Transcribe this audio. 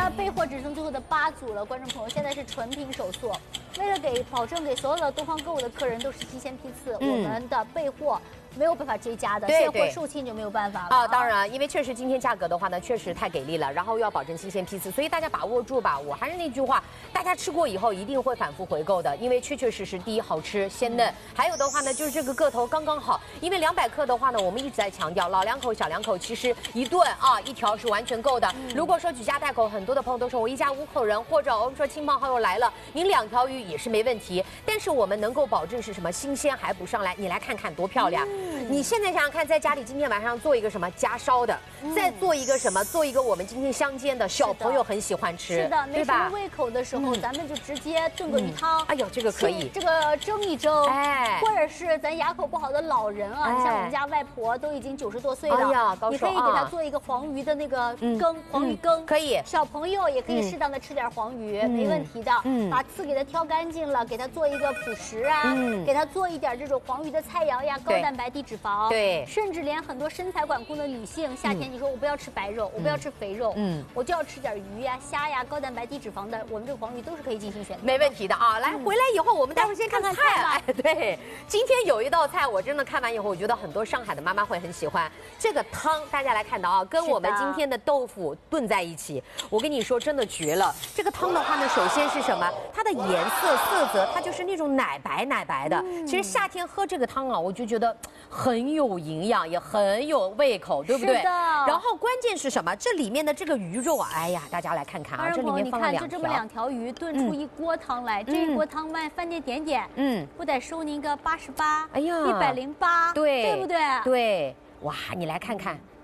呢，备货只剩最后的8组了，观众朋友，现在是纯平手速。为了保证给所有的东方购物的客人都是新鲜批次，我们的备货没有办法追加的，现货售罄就没有办法了啊。 当然，因为确实今天价格的话呢，确实太给力了，然后要保证新鲜批次，所以大家把握住吧。我还是那句话，大家吃过以后一定会反复回购的，因为确确实实第一好吃鲜嫩，还有的话呢就是这个个头刚刚好，因为200克的话呢，我们一直在强调老两口小两口其实一顿啊一条是完全够的。如果说举家带口，很多的朋友都说我一家5口人，或者我们说亲朋好友来了，您2条鱼也是没问题，但是我们能够保证是什么新鲜还不上来，你来看看多漂亮。你现在想想看，在家里今天晚上做一个什么夹烧的，再做一个什么，做一个我们今天香煎的，小朋友很喜欢吃， 是的，没什么胃口的时候，咱们就直接炖个鱼汤。 哎呦，这个可以， 这个蒸一蒸，哎，或者是咱牙口不好的老人啊，你像我们家外婆都已经90多岁了， 哎呀， 你可以给她做一个黄鱼的那个羹，黄鱼羹可以。 小朋友也可以适当的吃点黄鱼，没问题的。把刺给它挑干净了，给它做一个辅食啊，给它做一点这种黄鱼的菜肴呀，高蛋白低脂肪。对，甚至连很多身材管控的女性，夏天你说我不要吃白肉，我不要吃肥肉，我就要吃点鱼呀、虾呀，高蛋白低脂肪的，我们这个黄鱼都是可以进行选择，没问题的啊。来，回来以后我们待会儿先看看菜吧。哎，对，今天有一道菜，我真的看完以后，我觉得很多上海的妈妈会很喜欢这个汤。大家来看到啊，跟我们今天的豆腐炖在一起，我跟你说真的绝了。这个汤的话呢，首先是什么？它的颜色色泽，它就是那种奶白奶白的。其实夏天喝这个汤啊，我就觉得很有营养，也很有胃口，对不对？是的。然后关键是什么？这里面的这个鱼肉啊，哎呀，大家来看看啊，这里面放了2条， 就这么2条鱼炖出一锅汤来，这一锅汤卖饭店点点，不得收您个88，哎呀，108，对不对？ 对，哇，你来看看。